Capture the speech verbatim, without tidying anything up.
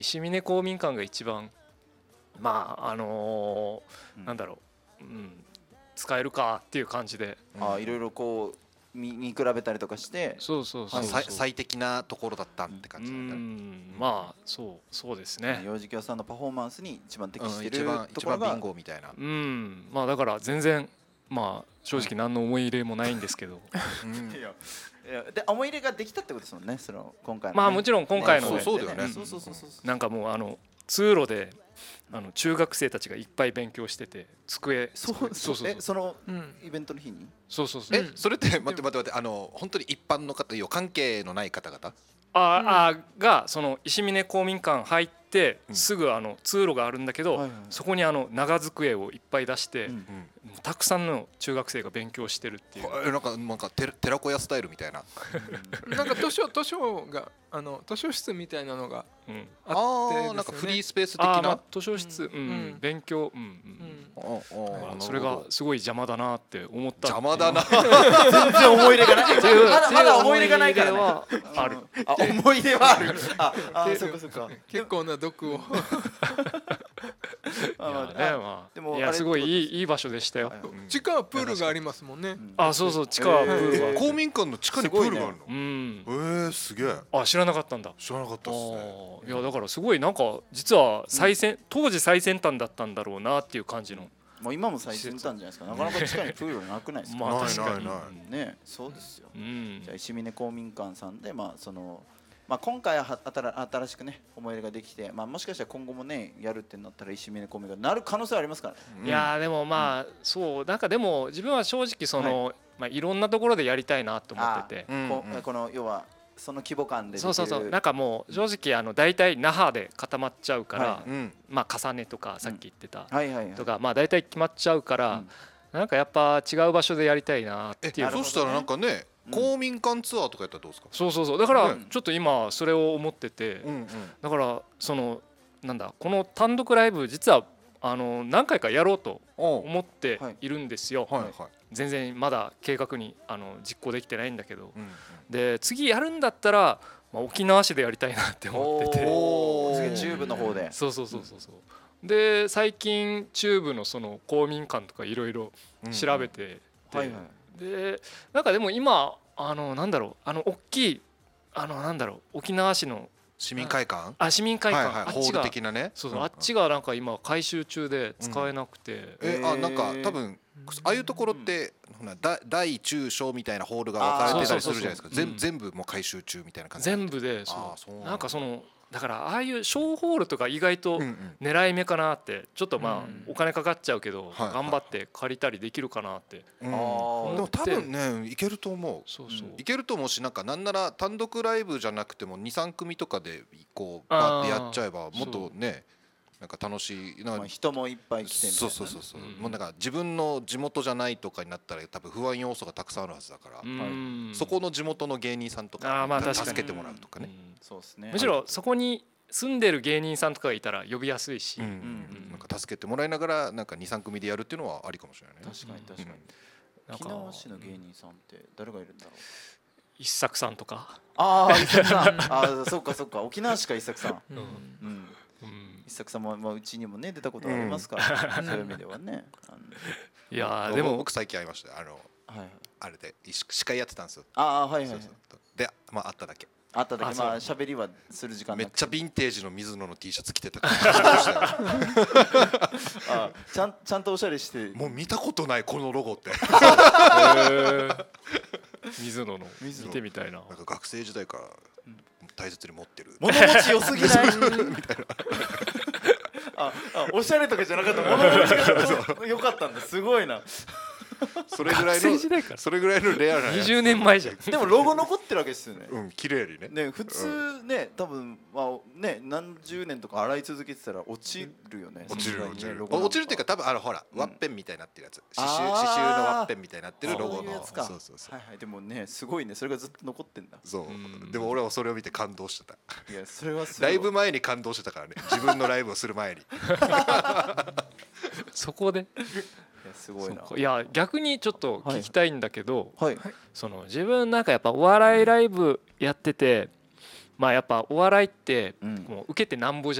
石峰公民館が一番まああのーうんなんだろう、うん、使えるかっていう感じで、 あいろいろこう見見比べたりとかしてそうそうそうそう、 最最適なところだったって感うじなんだね。 んまあそうそうですね。 幼児教さんのパフォーマンスに一番適うん、 してる一番ところが一番ビンゴみたいな。 うんまあだから全然まあ正直何の思い入れもないんですけど、 うんいやいやで思い入れができたってことですもんねその今回のねまあもちろん今回のねそうそうだよねそうそうそうそうなんかもうあの通路であの中学生たちがいっぱい勉強してて机そう机そうそうそうえそのうんイベントの日にそうそうそうえそれって待って待って待ってあの本当に一般の方要は関係のない方々。 ああがその石峰公民館入ってうんすぐあの通路があるんだけど、 はいはいそこにあの長机をいっぱい出して、 うんうんもうたくさんの中学生が勉強してるっていう。 えなんかなんかて寺子屋スタイルみたいな。 なんか図書図書があの図書室みたいなのがうんあってですよね。 あーなんかフリースペース的あーまあな。 図書室、うんうん勉強、うんううんんああまあそれがすごい邪魔だなって思った。 邪魔だな。 全然思い入れがないっていうまだまだ思い入れがないからね思い入れはある。 あ思い出はあるああそっかそっか結構な毒をあいやねあまあでもあれいやすごいいいいい場所でしたよ。 はいうん地下はプールがありますもんね。 あそうそう地下はプールがあえる。 公民館の地下にプールがあるの。 うん。 えー、すげえ。 あ知らなかったんだ。 知らなかったあっすね。 ーいやだからすごいなんか実は最先、当時最先端だったんだろうなっていう感じの。 もう今も最先端じゃないですかなかなか地下にプールなくないですかまあない確かに。 ないなねそうですようんじゃあ石峰公民館さんでまあそのまあ今回はは新新しくね思い入れができてまあもしかしたら今後もねやるってなったら石峰公民館になる可能性はありますからねうんいやーでもまあそうなんかでも自分は正直その、まあいろんなところでやりたいなと思ってて。 うんこうんこの要はその規模感でできるそうそうそうなんかもう正直あの大体那覇で固まっちゃうから、 はうんまあ重ねとかさっき言ってた、 はいはいはいとかまあ大体決まっちゃうから、 うんなんかやっぱ違う場所でやりたいなっていうえそしたらなんかねうん公民館ツアーとかやったらどうですか。 そうそうそうだからねちょっと今それを思ってて、 うんうん。 だからそのなんだこの単独ライブ実はあの何回かやろうとおう思っているんですよ、 はいはい。 全然まだ計画にあの実行できてないんだけど、 うんうんで次やるんだったら、まあ、沖縄市でやりたいなって思ってておおーー次チューブの方でそうそうそうそうそうで最近中部のその公民館とかいろいろ調べてて、 はいはいでなんかでも今あのなんだろうあの大きいあのなんだろう沖縄市の市民会館。 あ市民会館、 はいはい。ホールあっちが的なね。 そうそう、 んんあっちがなんか今改修中で使えなくて、 えあなんかへー多分ああいうところってほら大大中小みたいなホールが分かれてたりするじゃないですか。 あーそうそうそう全全部もう改修中みたいな感じ。 全部であそーそうなんだうなんかそのだからああいう小ホールとか意外とうんうん狙い目かなってちょっとまうんあお金かかっちゃうけどはい頑張って借りたりできるかなってうんあーでも多分ねいけると思う。 そうそういけると思うしなんかなんなら単独ライブじゃなくてもにさん組とかでこうバーってやっちゃえばもっとねなんか楽しいなんかまあ人もいっぱい来てみたいなそうそうそうそううんもうなんか自分の地元じゃないとかになったら多分不安要素がたくさんあるはずだからうんそこの地元の芸人さんとかあーまあ確かに助けてもらうとかね。 うんそうですねむしろそこに住んでる芸人さんとかがいたら呼びやすいし、 うんんなんか助けてもらいながらなんかにさん組でやるっていうのはありかもしれないね。 確かに確かに沖なんか縄市の芸人さんって誰がいるんだろう一作さんとか、 ああ一作さんああそっかそっか沖縄市か一作さんうんうんうんうん一作さんもまあうちにもね出たことありますからそういう意味ではねあのいやーででもも僕最近会いましたよあのはいはいあれで司司会やってたんですよ。 ああはいはいはいそうそうでまあ会っただけ。 あっただけあそうまあ喋りはする時間なくめっちゃヴィンテージの水野の T シャツ着てたからあちゃんちゃんとおしゃれしてもう見たことないこのロゴってへー水野の水野見てみたいな。 なんか学生時代から大切に持ってる物持ち良すぎないああおしゃれとかじゃなかった物持ちが良かったんだすごいなそれぐらい学生時代からのそれぐらいのレアなやつにじゅうねんまえじゃん。 でもロゴ残ってるわけですよねうん綺麗にねね普通ね多分まあね何十年とか洗い続けてたら落ちるよね落ちるさすがに落ちるねロゴなんか落ちるっていうか多分あのほらうんワッペンみたいになってるやつ刺あ繍ー刺繍のワッペンみたいになってるロゴのそういうやつかそうそうそうはいはいでもねすごいねそれがずっと残ってんだそううんでも俺はそれを見て感動してたいやそれはすごいライブ前に感動してたからね自分のライブをする前にそこでいやすごいなそっかいや逆にちょっと聞きたいんだけど、 はいその自分なんかやっぱお笑いライブやっててまあやっぱお笑いってうんもう受けてなんぼじゃ